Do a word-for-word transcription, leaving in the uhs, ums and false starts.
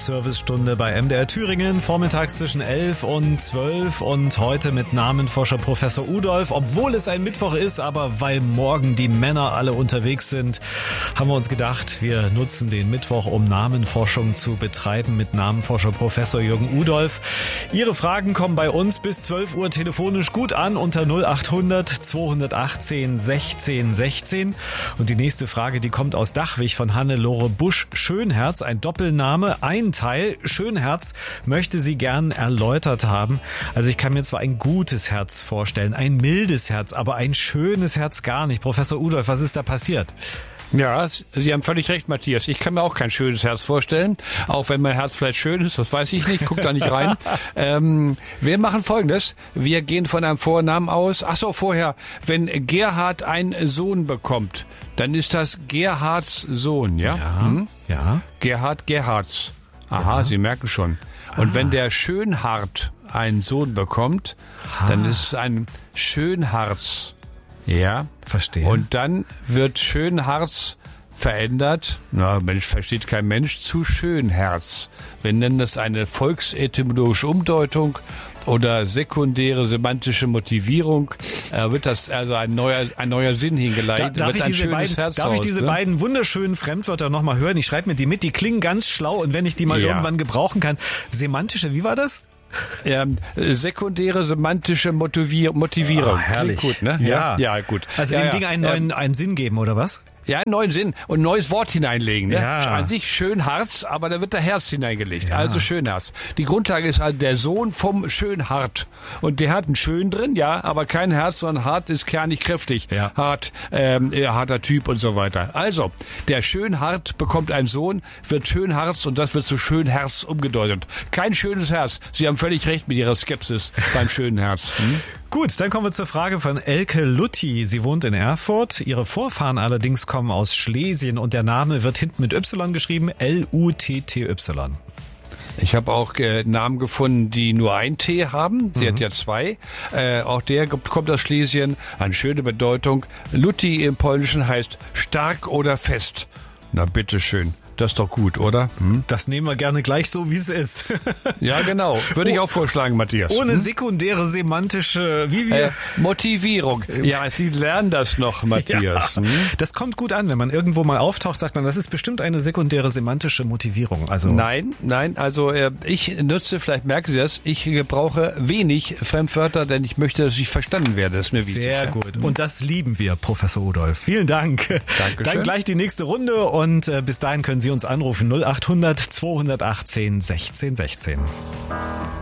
Servicestunde bei M D R Thüringen, vormittags zwischen elf und zwölf und heute mit Namenforscher Professor Udolf. Obwohl es ein Mittwoch ist, aber weil morgen die Männer alle unterwegs sind, haben wir uns gedacht, wir nutzen den Mittwoch, um Namenforschung zu betreiben mit Namenforscher Professor Jürgen Udolf. Ihre Fragen kommen bei uns bis zwölf Uhr telefonisch gut an unter null acht hundert zweihundertachtzehn sechzehn sechzehn. Und die nächste Frage, die kommt aus Dachwig von Hannelore Busch. Schönherz, ein Doppelname, ein Teil. Schönherz möchte sie gern erläutert haben. Also ich kann mir zwar ein gutes Herz vorstellen, ein mildes Herz, aber ein schönes Herz gar nicht. Professor Udolf, was ist da passiert? Ja, Sie haben völlig recht, Matthias. Ich kann mir auch kein schönes Herz vorstellen. Auch wenn mein Herz vielleicht schön ist, das weiß ich nicht. Guck da nicht rein. ähm, wir machen Folgendes. Wir gehen von einem Vornamen aus. Ach so, vorher. Wenn Gerhard einen Sohn bekommt, dann ist das Gerhards Sohn, ja? Ja, hm? ja. Gerhard Gerhards. Aha, ja. Sie merken schon. Und ah. wenn der Schönhard einen Sohn bekommt, ah. dann ist es ein Schönharz. Ja, verstehe. Und dann wird Schönharz verändert, na Mensch, versteht kein Mensch, zu Schönherz. Wir nennen das eine volksetymologische Umdeutung oder sekundäre semantische Motivierung. Äh, wird das also ein neuer, ein neuer Sinn hingeleitet. Da, darf wird ich, diese, beiden, darf draus, ich diese ne? beiden wunderschönen Fremdwörter nochmal hören? Ich schreibe mir die mit, die klingen ganz schlau und wenn ich die mal ja. irgendwann gebrauchen kann. Semantische, wie war das? Ähm, sekundäre semantische Motivier- Motivierung. Oh, herrlich. Klingt gut, ne? Ja. Ja, ja gut. Also ja, dem ja. Ding einen neuen ähm, einen Sinn geben, oder was? Ja, einen neuen Sinn und ein neues Wort hineinlegen. Ne? Ja. An sich Schönharz, aber da wird der Herz hineingelegt. Ja. Also Schönherz. Die Grundlage ist halt der Sohn vom Schönhart. Und der hat einen Schön drin, ja, aber kein Herz, sondern hart ist kernig, kräftig. Ja. Hart, ähm, harter Typ und so weiter. Also, der Schönhart bekommt einen Sohn, wird Schönharz und das wird zu Schönherz umgedeutet. Kein schönes Herz. Sie haben völlig recht mit Ihrer Skepsis beim schönen Herz. Hm? Gut, dann kommen wir zur Frage von Elke Lutti. Sie wohnt in Erfurt. Ihre Vorfahren allerdings kommen aus Schlesien und der Name wird hinten mit Y geschrieben, L U T T Y. Ich habe auch äh, Namen gefunden, die nur ein T haben. Sie mhm. hat ja zwei. Äh, auch der kommt aus Schlesien. Eine schöne Bedeutung. Lutti im Polnischen heißt stark oder fest. Na bitteschön. Das ist doch gut, oder? Hm? Das nehmen wir gerne gleich so, wie es ist. Ja, genau. Würde ich auch vorschlagen, Matthias. Ohne hm? sekundäre semantische wie wir äh, Motivierung. Ja, Sie lernen das noch, Matthias. Ja. Hm? Das kommt gut an, wenn man irgendwo mal auftaucht, sagt man, das ist bestimmt eine sekundäre semantische Motivierung. Also Nein, nein, also äh, ich nutze, vielleicht merken Sie das, ich brauche wenig Fremdwörter, denn ich möchte, dass ich verstanden werde. Das ist mir wichtig. Sehr ja. gut. Und das lieben wir, Professor Udolf. Vielen Dank. Dankeschön. Dann gleich die nächste Runde und äh, bis dahin können Sie uns anrufen null acht hundert zweihundertachtzehn sechzehn sechzehn.